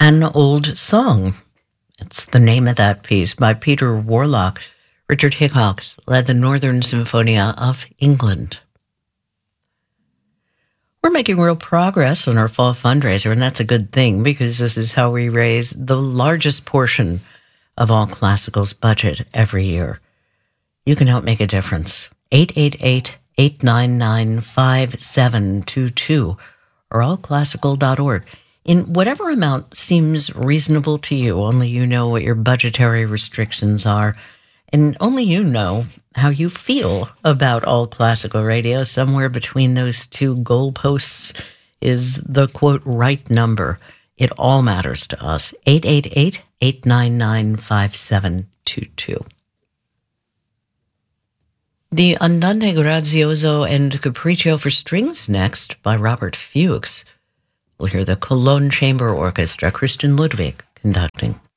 An Old Song. It's the name of that piece by Peter Warlock. Richard Hickox led the Northern Symphonia of England. We're making real progress on our fall fundraiser, and that's a good thing because this is how we raise the largest portion of All Classical's budget every year. You can help make a difference. 888-899-5722 or allclassical.org. In whatever amount seems reasonable to you, only you know what your budgetary restrictions are, and only you know how you feel about All Classical Radio. Somewhere between those two goalposts is the, quote, right number. It all matters to us. 888-899-5722. The Andante Grazioso and Capriccio for Strings next by Robert Fuchs. We'll hear the Cologne Chamber Orchestra, Christian Ludwig conducting.